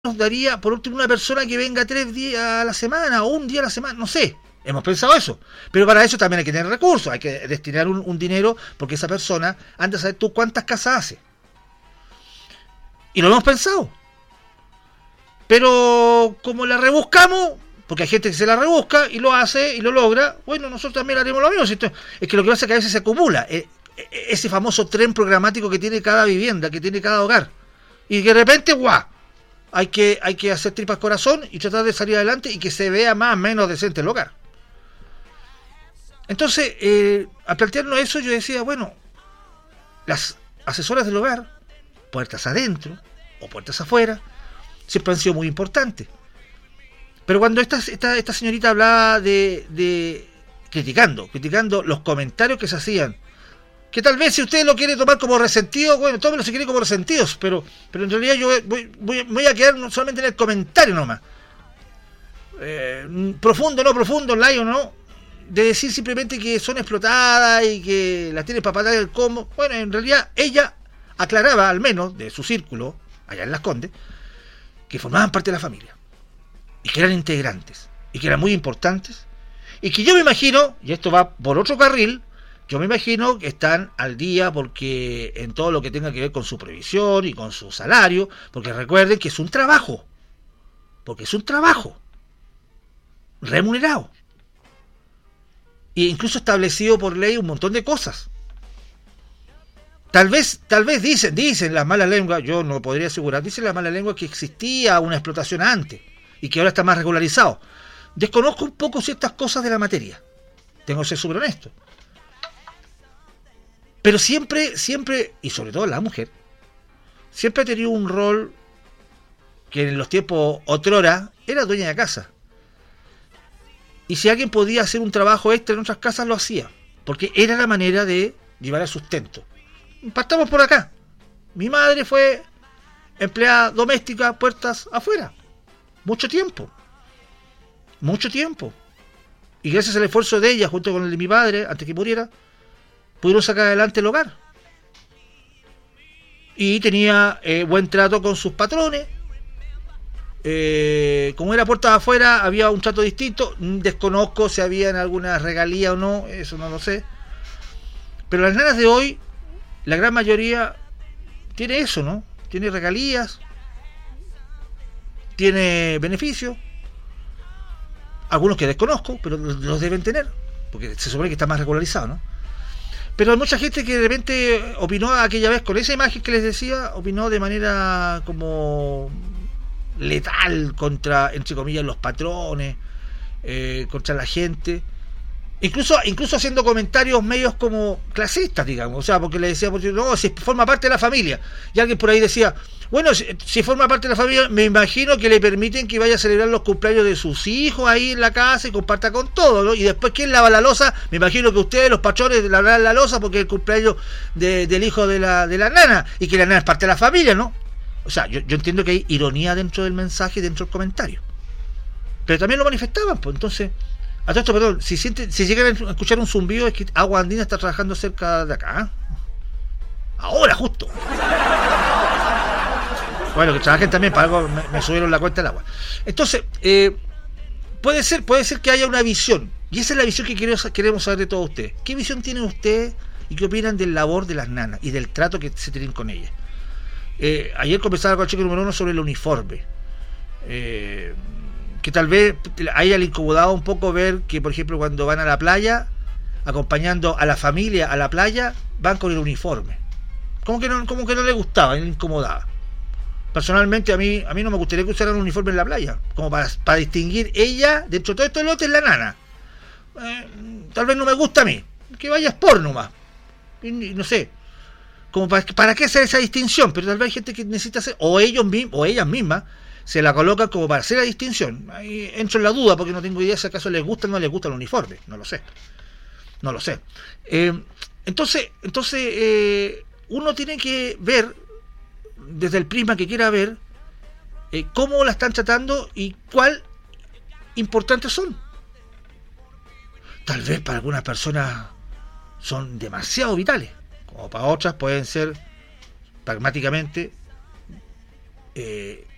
nos daría, por último, una persona que venga 3 días a la semana o un día a la semana, no sé. Hemos pensado eso, pero para eso también hay que tener recursos, hay que destinar un dinero, porque esa persona, anda a saber tú cuántas casas hace. Y lo hemos pensado. Pero como la rebuscamos, porque hay gente que se la rebusca y lo hace y lo logra, bueno, nosotros también haremos lo mismo. Es que lo que pasa es que a veces se acumula ese famoso tren programático que tiene cada vivienda, que tiene cada hogar. Y de repente, ¡guau! Hay que hacer tripas corazón y tratar de salir adelante y que se vea más o menos decente el hogar. Entonces, al plantearnos eso, yo decía, bueno, las asesoras del hogar, puertas adentro o puertas afuera, siempre han sido muy importantes. Pero cuando esta señorita hablaba de criticando los comentarios que se hacían, que tal vez si usted lo quiere tomar como resentido, bueno, tómelo si quiere como resentidos, pero en realidad yo voy a quedar solamente en el comentario nomás. Profundo, no profundo, like o no, de decir simplemente que son explotadas y que las tienen para pagar el combo. Bueno, en realidad ella aclaraba, al menos de su círculo, allá en Las Condes, que formaban parte de la familia, y que eran integrantes, y que eran muy importantes, y que yo me imagino, y esto va por otro carril, yo me imagino que están al día porque en todo lo que tenga que ver con su previsión y con su salario, porque recuerden que es un trabajo, remunerado, e incluso establecido por ley un montón de cosas. Tal vez dicen las malas lenguas, yo no podría asegurar, dicen las malas lenguas que existía una explotación antes y que ahora está más regularizado. Desconozco un poco ciertas cosas de la materia, tengo que ser súper honesto. Pero siempre, y sobre todo la mujer, siempre ha tenido un rol que en los tiempos otrora era dueña de casa. Y si alguien podía hacer un trabajo extra en otras casas, lo hacía, porque era la manera de llevar el sustento. Partamos por acá. Mi madre fue empleada doméstica, puertas afuera. Mucho tiempo. Y gracias al esfuerzo de ella, junto con el de mi padre, antes que muriera, pudieron sacar adelante el hogar. Y tenía buen trato con sus patrones. Como era puertas afuera, había un trato distinto. Desconozco si había alguna regalía o no, eso no lo sé. Pero las nanas de hoy, la gran mayoría tiene eso, ¿no? Tiene regalías, tiene beneficios, algunos que desconozco, pero los deben tener, porque se supone que está más regularizado, ¿no? Pero hay mucha gente que de repente opinó aquella vez con esa imagen que les decía, opinó de manera como letal contra, entre comillas, los patrones, contra la gente. Incluso haciendo comentarios medios como clasistas, digamos, o sea, porque le decía, no, si forma parte de la familia, y alguien por ahí decía, bueno, si forma parte de la familia, me imagino que le permiten que vaya a celebrar los cumpleaños de sus hijos ahí en la casa y comparta con todo, ¿no? Y después, ¿quién lava la loza? Me imagino que ustedes, los patrones, lavarán la loza porque es el cumpleaños del hijo de la nana, y que la nana es parte de la familia, ¿no? O sea, yo entiendo que hay ironía dentro del mensaje, dentro del comentario, pero también lo manifestaban, pues entonces... A todo esto, perdón, si llegan a escuchar un zumbido, es que Agua Andina está trabajando cerca de acá. Ahora, justo. Bueno, que trabajen también, para algo me subieron la cuenta del agua. Entonces, puede ser que haya una visión, y esa es la visión que queremos saber de todos ustedes. ¿Qué visión tienen ustedes y qué opinan del labor de las nanas y del trato que se tienen con ellas? Ayer conversaba con el chico número 1 sobre el uniforme. Que tal vez a ella le incomodaba un poco ver que, por ejemplo, cuando van a la playa, acompañando a la familia a la playa, van con el uniforme. Como que no le gustaba, le incomodaba. Personalmente a mí no me gustaría que usaran un uniforme en la playa, como para distinguir ella, dentro de todo esto lote, es la nana. Tal vez no me gusta a mí, que vaya sport nomás. Y no sé, como para qué hacer esa distinción, pero tal vez hay gente que necesita hacer, o ellos mismos, o ellas mismas, se la colocan como para hacer la distinción. Ahí entro en la duda porque no tengo idea si acaso les gusta o no les gusta el uniforme, no lo sé. Entonces uno tiene que ver desde el prisma que quiera ver cómo la están tratando y cuál importantes son. Tal vez para algunas personas son demasiado vitales, como para otras pueden ser pragmáticamente